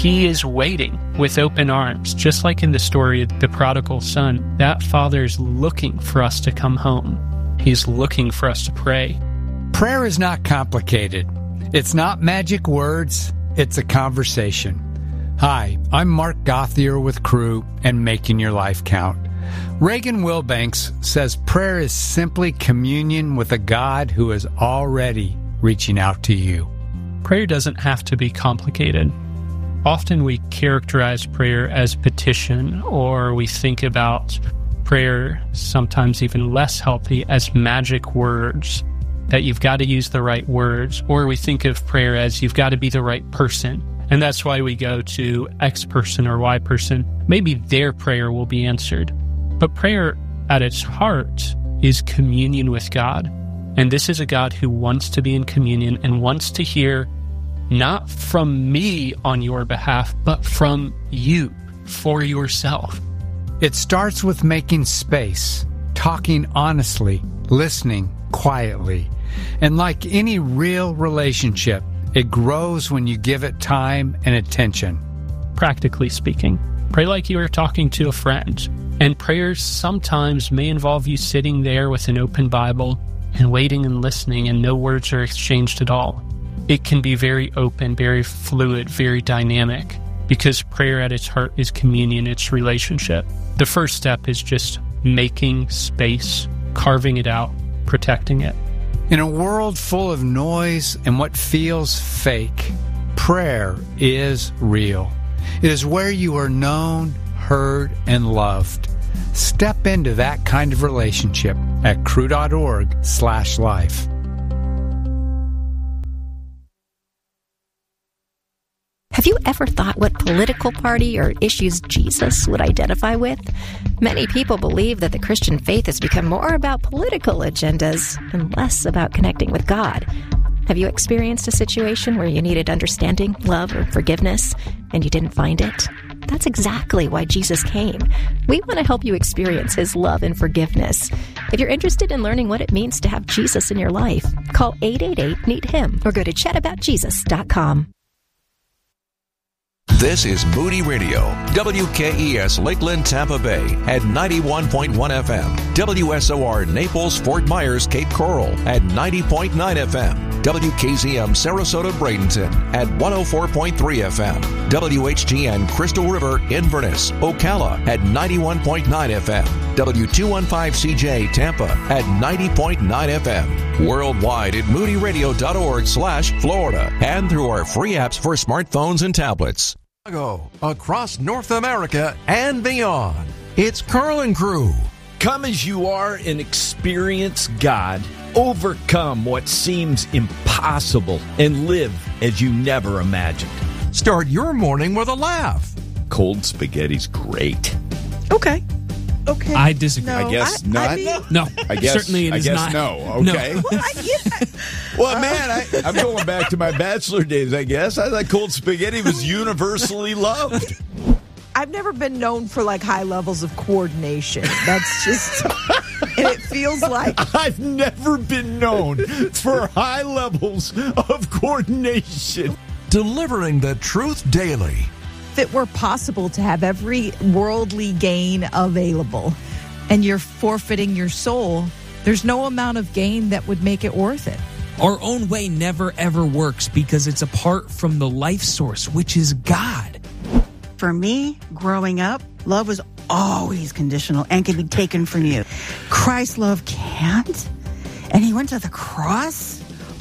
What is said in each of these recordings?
He is waiting with open arms, just like in the story of the prodigal son. That father's looking for us to come home. He's looking for us to pray. Prayer is not complicated. It's not magic words. It's a conversation. Hi, I'm Mark Gothier with Crew and Making Your Life Count. Reagan Wilbanks says prayer is simply communion with a God who is already reaching out to you. Prayer doesn't have to be complicated. Often we characterize prayer as petition, or we think about prayer, sometimes even less healthy, as magic words, that you've got to use the right words, or we think of prayer as you've got to be the right person. And that's why we go to X person or Y person. Maybe their prayer will be answered. But prayer at its heart is communion with God. And this is a God who wants to be in communion and wants to hear not from me on your behalf, but from you for yourself. It starts with making space, talking honestly, listening quietly. And like any real relationship, it grows when you give it time and attention. Practically speaking, pray like you are talking to a friend. And prayers sometimes may involve you sitting there with an open Bible and waiting and listening, and no words are exchanged at all. It can be very open, very fluid, very dynamic, because prayer at its heart is communion, it's relationship. The first step is just making space, carving it out, protecting it. In a world full of noise and what feels fake, prayer is real. It is where you are known, heard, and loved. Step into that kind of relationship at crew.org/life. Have you ever thought what political party or issues Jesus would identify with? Many people believe that the Christian faith has become more about political agendas and less about connecting with God. Have you experienced a situation where you needed understanding, love, or forgiveness, and you didn't find it? That's exactly why Jesus came. We want to help you experience His love and forgiveness. If you're interested in learning what it means to have Jesus in your life, call 888-MEET-HIM or go to chataboutjesus.com. This is Moody Radio, WKES Lakeland, Tampa Bay at 91.1 FM, WSOR Naples, Fort Myers, Cape Coral at 90.9 FM, WKZM Sarasota, Bradenton at 104.3 FM, WHGN Crystal River, Inverness, Ocala at 91.9 FM, W215CJ Tampa at 90.9 FM, worldwide at moodyradio.org/Florida, and through our free apps for smartphones and tablets. Across North America and beyond, it's Carl and Crew. Come as you are and experience God. Overcome what seems impossible and live as you never imagined. Start your morning with a laugh. Cold spaghetti's great. Okay. I disagree. No, I guess not. No, I guess, certainly it is not. No. Okay. No. Well, I get that. Well, man, I'm going back to my bachelor days, I guess. I thought cold spaghetti was universally loved. I've never been known for like high levels of coordination. That's just, and it feels like I've never been known for high levels of coordination. Delivering the truth daily. if it were possible to have every worldly gain available and you're forfeiting your soul, there's no amount of gain that would make it worth it. Our own way never, ever works because it's apart from the life source, which is God. For me, growing up, love was always conditional and can be taken from you. Christ's love can't. And he went to the cross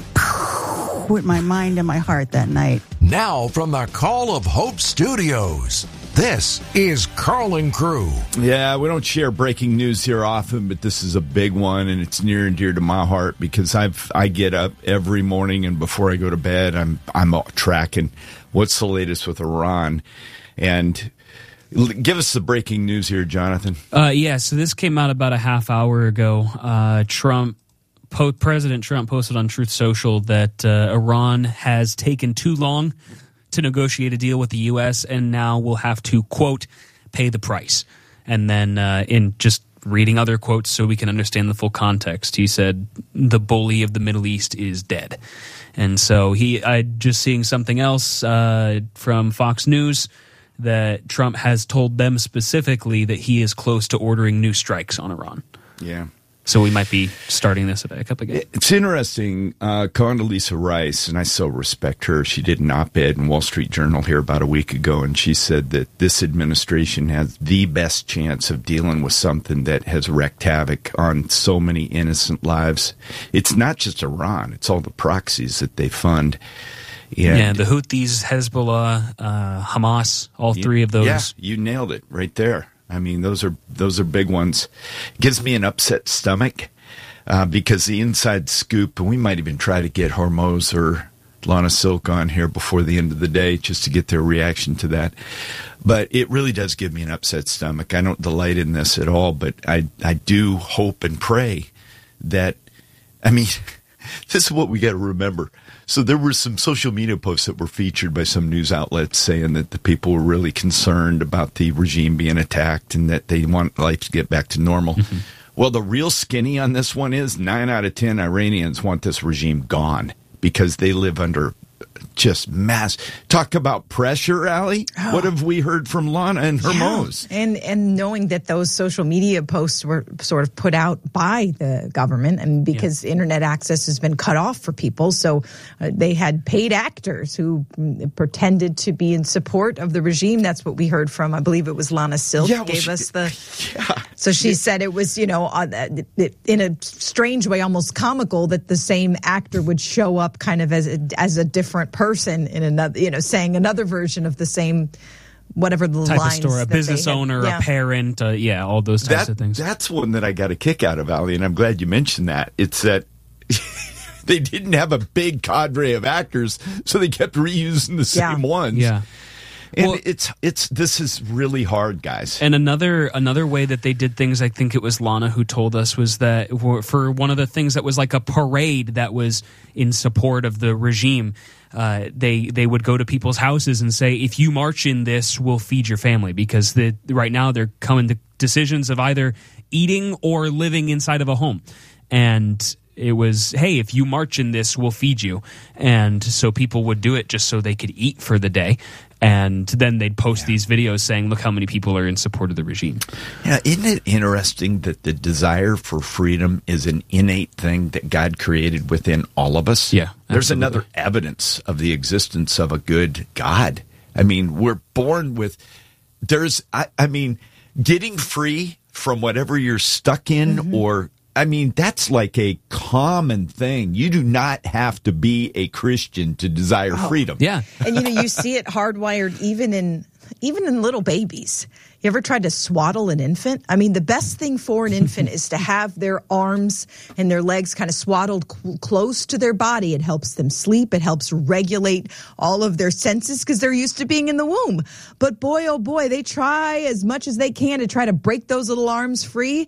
with my mind and my heart that night. Now from the Call of Hope Studios, this is Carl and Crew. Yeah, we don't share breaking news here often, but this is a big one, and it's near and dear to my heart because I get up every morning, and before I go to bed, I'm tracking what's the latest with Iran. And give us the breaking news here, Jonathan. So this came out about a half hour ago. President Trump posted on Truth Social that Iran has taken too long to negotiate a deal with the U.S. and now will have to, quote, pay the price. And then in just reading other quotes so we can understand the full context, he said, the bully of the Middle East is dead. And so I just seeing something else from Fox News that Trump has told them specifically that he is close to ordering new strikes on Iran. Yeah. So we might be starting this back up again. It's interesting. Condoleezza Rice, and I so respect her, she did an op-ed in Wall Street Journal here about a week ago, and she said that this administration has the best chance of dealing with something that has wreaked havoc on so many innocent lives. It's not just Iran. It's all the proxies that they fund. Yeah, the Houthis, Hezbollah, Hamas, all three of those. Yeah, you nailed it right there. I mean, those are big ones. It gives me an upset stomach because the inside scoop, and we might even try to get Hormoz or Lana Silk on here before the end of the day just to get their reaction to that. But it really does give me an upset stomach. I don't delight in this at all, but I do hope and pray that, I mean, this is what we got to remember. So there were some social media posts that were featured by some news outlets saying that the people were really concerned about the regime being attacked and that they want life to get back to normal. Mm-hmm. Well, the real skinny on this one is 9 out of 10 Iranians want this regime gone because they live under just mass. Talk about pressure, Allie. Oh. What have we heard from Lana and Hormoz? Yeah. And knowing that those social media posts were sort of put out by the government, and because internet access has been cut off for people, so they had paid actors who pretended to be in support of the regime. That's what we heard from, I believe it was Lana Silk gave us the. Yeah. So she said it was, in a strange way, almost comical that the same actor would show up kind of as a different person in another, saying another version of the same, whatever the type lines. Of story, a business owner, a parent, all those types of things. That's one that I got a kick out of, Allie, and I'm glad you mentioned that. It's that they didn't have a big cadre of actors, so they kept reusing the same ones. Yeah. And this is really hard, guys. And another way that they did things, I think it was Lana who told us, was that for one of the things that was like a parade that was in support of the regime, they would go to people's houses and say, if you march in this, we'll feed your family, because right now they're coming to decisions of either eating or living inside of a home. And it was, hey, if you march in this, we'll feed you. And so people would do it just so they could eat for the day. And then they'd post these videos saying, look how many people are in support of the regime. Yeah, isn't it interesting that the desire for freedom is an innate thing that God created within all of us? Yeah, absolutely. There's another evidence of the existence of a good God. I mean, we're born with, getting free from whatever you're stuck in or, that's like a common thing. You do not have to be a Christian to desire freedom. Yeah. And, you see it hardwired even in little babies. You ever tried to swaddle an infant? The best thing for an infant is to have their arms and their legs kind of swaddled close to their body. It helps them sleep. It helps regulate all of their senses because they're used to being in the womb. But boy, oh boy, they try as much as they can to try to break those little arms free.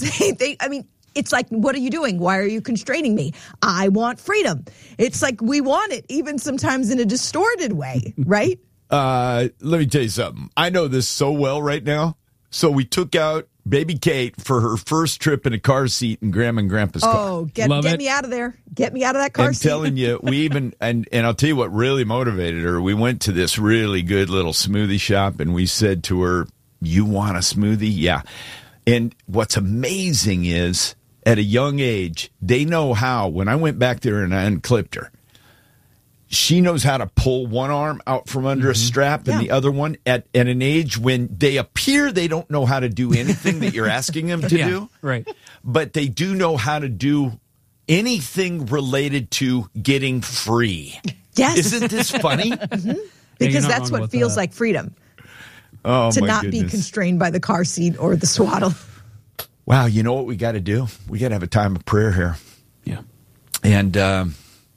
It's like, what are you doing? Why are you constraining me? I want freedom. It's like we want it, even sometimes in a distorted way, right? Let me tell you something. I know this so well right now. So we took out baby Kate for her first trip in a car seat in Grandma and Grandpa's car. Oh, get me out of there. Get me out of that car seat. I'm telling you, we even, and I'll tell you what really motivated her. We went to this really good little smoothie shop and we said to her, you want a smoothie? Yeah. And what's amazing is, at a young age, they know how. When I went back there and I unclipped her, she knows how to pull one arm out from under a strap and the other one at an age when they appear they don't know how to do anything that you're asking them to do. Right. But they do know how to do anything related to getting free. Yes. Isn't this funny? Because that's what feels like freedom. Oh, to my not goodness. be constrained by the car seat or the swaddle. Wow, you know what we got to do? We got to have a time of prayer here. Yeah. And I'm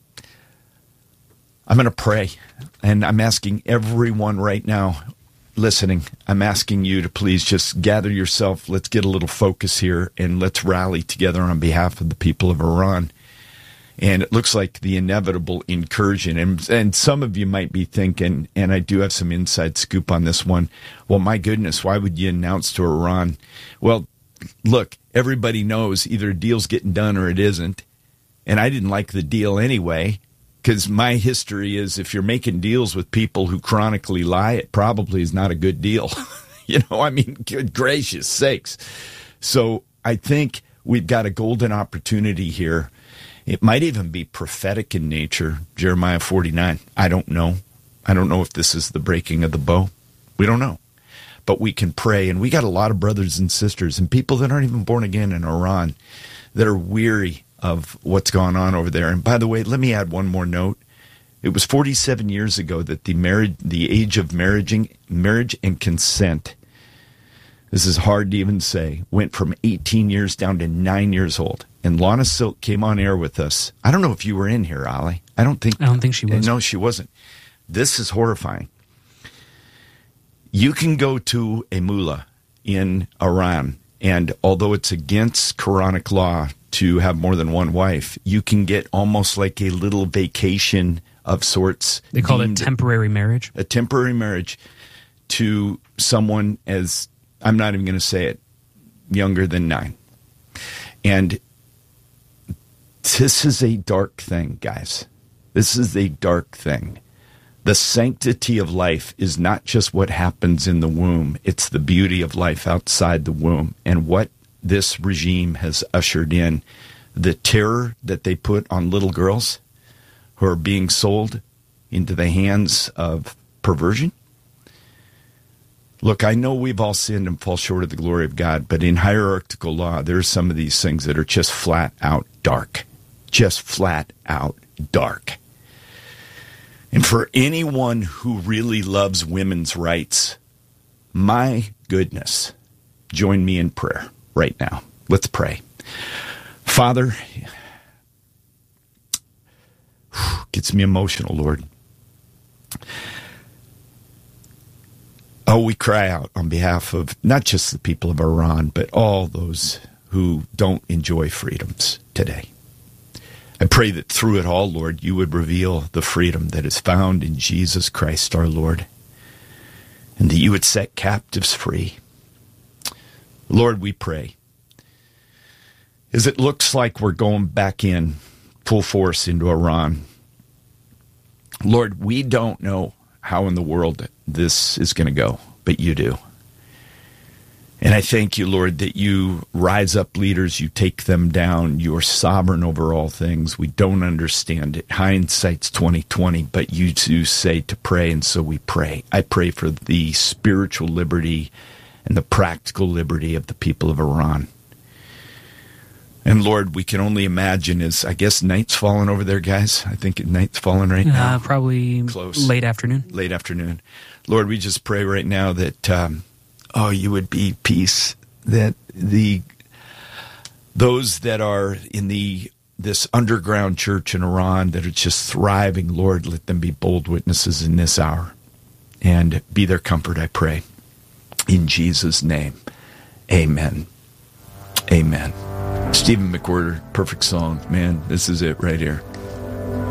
going to pray. And I'm asking everyone right now listening, I'm asking you to please just gather yourself. Let's get a little focus here and let's rally together on behalf of the people of Iran. And it looks like the inevitable incursion. And some of you might be thinking, and I do have some inside scoop on this one, well, my goodness, why would you announce to Iran? Well, look, everybody knows either a deal's getting done or it isn't. And I didn't like the deal anyway, because my history is if you're making deals with people who chronically lie, it probably is not a good deal. I mean, good gracious sakes. So I think we've got a golden opportunity here. It might even be prophetic in nature, Jeremiah 49. I don't know. I don't know if this is the breaking of the bow. We don't know. But we can pray, and we got a lot of brothers and sisters and people that aren't even born again in Iran that are weary of what's going on over there. And by the way, let me add one more note. It was 47 years ago that the age of marriage and consent, this is hard to even say, went from 18 years down to 9 years old. And Lana Silk came on air with us. I don't know if you were in here, Ollie. I don't think she was. No, she wasn't. This is horrifying. You can go to a mullah in Iran, and although it's against Quranic law to have more than one wife, you can get almost like a little vacation of sorts. They call it temporary marriage. A temporary marriage to someone as, I'm not even going to say it, younger than 9. And this is a dark thing, guys. This is a dark thing. The sanctity of life is not just what happens in the womb. It's the beauty of life outside the womb. And what this regime has ushered in, the terror that they put on little girls who are being sold into the hands of perversion. Look, I know we've all sinned and fall short of the glory of God, but in hierarchical law, there are some of these things that are just flat out dark. Just flat out dark. And for anyone who really loves women's rights, my goodness, join me in prayer right now. Let's pray. Father, gets me emotional, Lord. Oh, we cry out on behalf of not just the people of Iran, but all those who don't enjoy freedoms today. I pray that through it all, Lord, you would reveal the freedom that is found in Jesus Christ our Lord, and that you would set captives free. Lord, we pray, as it looks like we're going back in full force into Iran, Lord, we don't know how in the world this is going to go, but you do. And I thank you, Lord, that you rise up leaders, you take them down, you are sovereign over all things. We don't understand it. Hindsight's 20/20, but you do say to pray, and so we pray. I pray for the spiritual liberty and the practical liberty of the people of Iran. And Lord, we can only imagine as, I guess, night's falling over there, guys. I think night's falling right now. Probably close. Late afternoon. Late afternoon. Lord, we just pray right now that, you would be peace, that those that are in this underground church in Iran that are just thriving, Lord, let them be bold witnesses in this hour and be their comfort, I pray. In Jesus' name, amen. Amen. Stephen McWhirter, perfect song. Man, this is it right here.